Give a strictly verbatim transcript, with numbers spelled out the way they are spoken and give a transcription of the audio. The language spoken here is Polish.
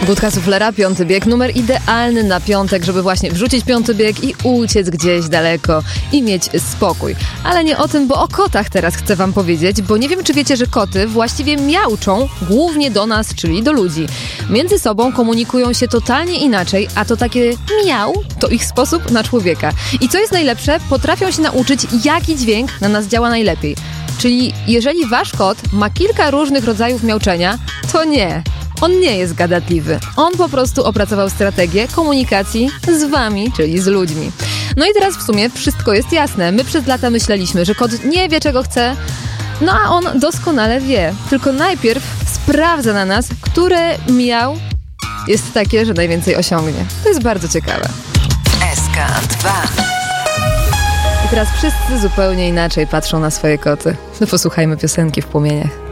Budka suflera, piąty bieg, numer idealny na piątek, żeby właśnie wrzucić piąty bieg i uciec gdzieś daleko i mieć spokój. Ale nie o tym, bo o kotach teraz chcę wam powiedzieć, bo nie wiem, czy wiecie, że koty właściwie miauczą głównie do nas, czyli do ludzi. Między sobą komunikują się totalnie inaczej, a to takie miau to ich sposób na człowieka. I co jest najlepsze, potrafią się nauczyć, jaki dźwięk na nas działa najlepiej. Czyli jeżeli wasz kot ma kilka różnych rodzajów miauczenia, to nie. On nie jest gadatliwy. On po prostu opracował strategię komunikacji z wami, czyli z ludźmi. No i teraz w sumie wszystko jest jasne. My przez lata myśleliśmy, że kot nie wie, czego chce, no a on doskonale wie. Tylko najpierw sprawdza na nas, które miał jest takie, że najwięcej osiągnie. To jest bardzo ciekawe. S K dwa. I teraz wszyscy zupełnie inaczej patrzą na swoje koty. No posłuchajmy piosenki w płomieniach.